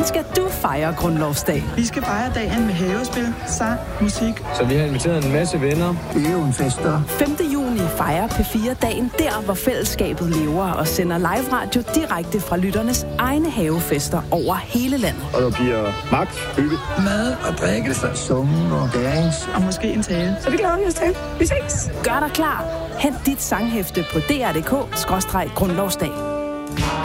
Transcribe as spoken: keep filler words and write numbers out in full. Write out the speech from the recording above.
Hvordan skal du fejre Grundlovsdag? Vi skal fejre dagen med havespil, sang, musik. Så vi har inviteret en masse venner. Det er jo en fest, der. femte juni fejrer P fire dagen der, hvor fællesskabet lever og sender live radio direkte fra lytternes egne havefester over hele landet. Og der bliver magt, hygge, mad og drikkelse, summen og dance. Og måske en tale. Så det glæder vi os til. Vi ses. Gør dig klar. Hent dit sanghæfte på d r punktum d k skråstreg grundlovsdag.